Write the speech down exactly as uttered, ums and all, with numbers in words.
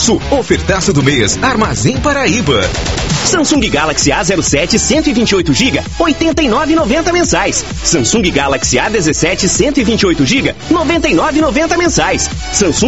Isso, ofertaço do mês, Armazém Paraíba. Samsung Galaxy A zero sete cento e vinte e oito gigas, oitenta e nove reais e noventa centavos mensais. Samsung Galaxy A dezessete cento e vinte e oito gigas, noventa e nove reais e noventa centavos mensais. Samsung